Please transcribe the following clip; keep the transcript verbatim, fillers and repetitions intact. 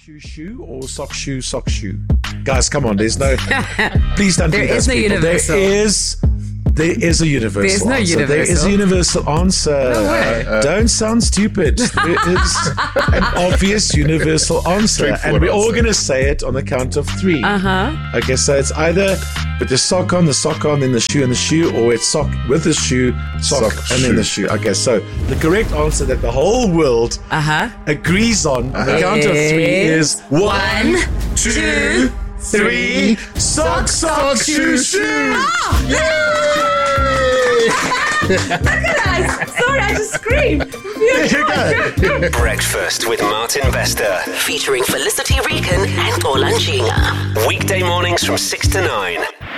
shoe, shoe, or sock, shoe, sock, shoe? Guys, come on. There's no. Please don't There be is those no people. universal. There is. There is a universal There's no answer. There is a universal. universal answer. No way. Uh, Don't sound stupid. There is an obvious universal answer. And Straightforward we're all answer. going to say it on the count of three. Uh-huh. Okay, so it's either with the sock on, the sock on, then the shoe and the shoe, or it's sock with the shoe, sock, Sock, and then shoe. the shoe. Okay, so the correct answer that the whole world Uh-huh. agrees on on the count of three is One, two, three, sock, sock, shoe, shoe. Guys, sorry, I just screamed. Breakfast with Martin Bester. Featuring Felicity Regan and Paul Anjina. Weekday mornings from six to nine.